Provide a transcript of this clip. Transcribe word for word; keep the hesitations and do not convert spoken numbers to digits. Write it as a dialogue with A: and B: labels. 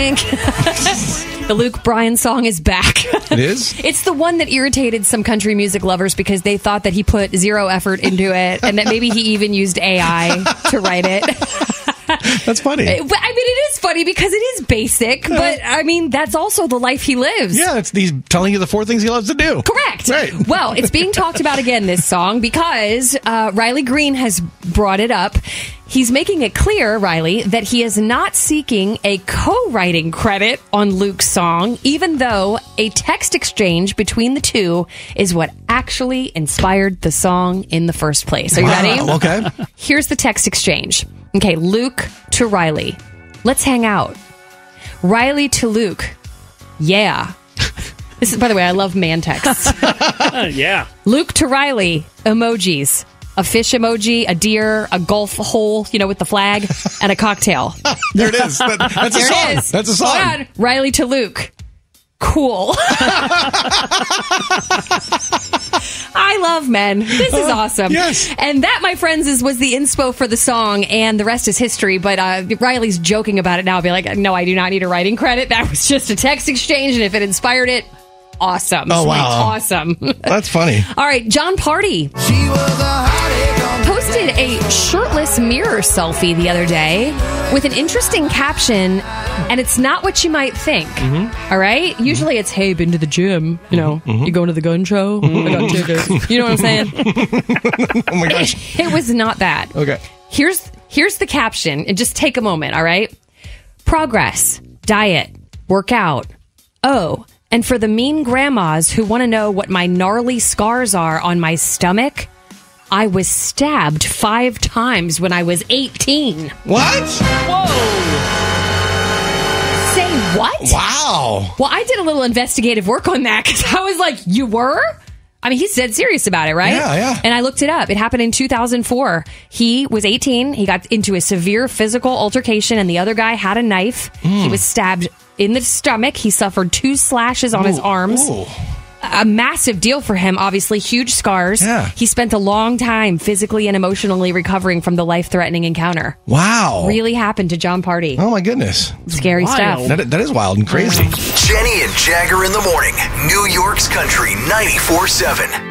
A: The Luke Bryan song is back.
B: It is?
A: It's the one that irritated some country music lovers because they thought that he put zero effort into it and that maybe he even used A I to write it.
B: That's funny.
A: I mean, it is funny because it is basic, but I mean, that's also the life he lives.
B: Yeah, it's he's telling you the four things he loves to do.
A: Correct.
B: Right.
A: Well, it's being talked about again, this song, because uh, Riley Green has brought it up. He's making it clear, Riley, that he is not seeking a co-writing credit on Luke's song, even though a text exchange between the two is what actually inspired the song in the first place. Are you
B: Wow,
A: ready?
B: okay.
A: Here's the text exchange. Okay, Luke to Riley. Let's hang out. Riley to Luke. Yeah. This is, by the way, I love man texts.
C: Yeah.
A: Luke to Riley. Emojis. A fish emoji, a deer, a golf hole, you know, with the flag, and a cocktail.
B: There it is. That, that's
A: There
B: a song.
A: it is.
B: That's a song.
A: Hold on. Riley to Luke. Cool. I love men. This is awesome.
B: Yes.
A: And that, my friends, is was the inspo for the song, and the rest is history. But uh, Riley's joking about it now. I'll be like, no, I do not need a writing credit. That was just a text exchange, and if it inspired it, awesome.
B: Oh,
A: Sweet.
B: wow.
A: Awesome.
B: That's funny.
A: All right, John Party posted a shirtless mirror selfie the other day with an interesting caption, and it's not what you might think. Mm-hmm. All right? Usually it's, hey, been to the gym. You know, mm-hmm. you going to the gun show? Mm-hmm. I got tickets. You know what I'm saying?
B: Oh, my gosh.
A: It, it was not that.
B: Okay.
A: Here's, here's the caption, and just take a moment, all right? Progress, diet, workout. Oh, and for the mean grandmas who want to know what my gnarly scars are on my stomach, I was stabbed five times when I was eighteen.
B: What?
C: Whoa.
A: Say what?
B: Wow.
A: Well, I did a little investigative work on that because I was like, you were? I mean, he's dead serious about it, right?
B: Yeah, yeah.
A: And I looked it up. It happened in two thousand four. He was eighteen. He got into a severe physical altercation, and the other guy had a knife. Mm. He was stabbed in the stomach. He suffered two slashes on
B: ooh,
A: his arms.
B: Ooh.
A: A massive deal for him, obviously. Huge scars.
B: Yeah.
A: He spent a long time physically and emotionally recovering from the life-threatening encounter.
B: Wow.
A: Really happened to John Party.
B: Oh, my goodness.
A: Scary
C: wild.
A: stuff.
B: That, that is wild and crazy.
D: Jenny and Jagger in the morning. New York's Country ninety-four seven.